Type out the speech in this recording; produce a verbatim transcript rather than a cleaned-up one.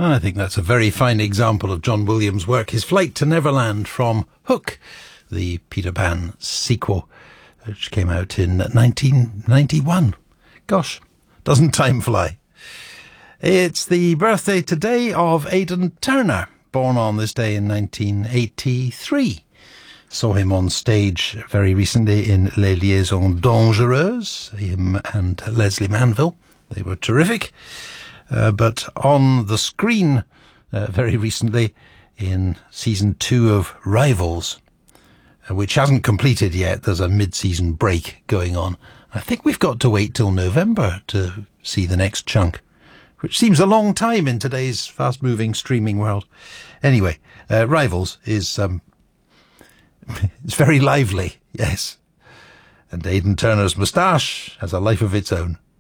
I think that's a very fine example of John Williams' work. His Flight to Neverland from Hook, the Peter Pan sequel, which came out in nineteen ninety-one. Gosh, doesn't time fly? It's the birthday today of Aidan Turner, born on this day in nineteen eighty-three. Saw him on stage very recently in Les Liaisons Dangereuses, him and Leslie Manville. They were terrific. Uh, but on the screen uh, very recently in season two of Rivals, uh, which hasn't completed yet. There's a mid-season break going on. I think we've got to wait till November to see the next chunk, which seems a long time in today's fast-moving streaming world. Anyway, uh, Rivals is um, it's very lively, yes. And Aidan Turner's moustache has a life of its own.